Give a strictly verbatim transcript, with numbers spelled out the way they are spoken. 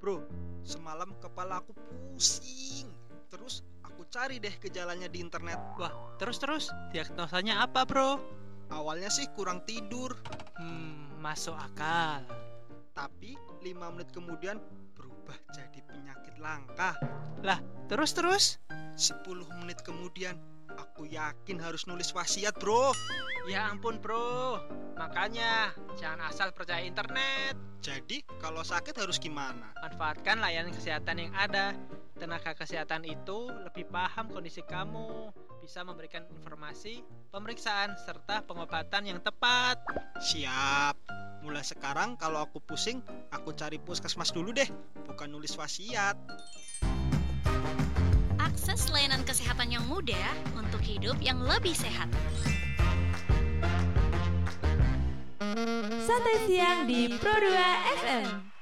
Bro, semalam kepala aku pusing. Terus aku cari deh gejalanya di internet. Wah, terus-terus diagnosanya apa, bro? Awalnya sih kurang tidur, Hmm, masuk akal. tapi lima menit kemudian berubah jadi penyakit langka. Lah, terus-terus? Sepuluh menit kemudian aku yakin harus nulis wasiat, bro. Ya ampun, bro. Makanya jangan asal percaya internet. Jadi kalau sakit harus gimana? Manfaatkan layanan kesehatan yang ada. Tenaga kesehatan itu lebih paham kondisi kamu, bisa memberikan informasi, pemeriksaan, serta pengobatan yang tepat. Siap. Mulai sekarang kalau aku pusing, aku cari puskesmas dulu deh, bukan nulis wasiat. Akses layanan kesehatan yang mudah untuk hidup yang lebih sehat. Santai siang di Pro dua F M.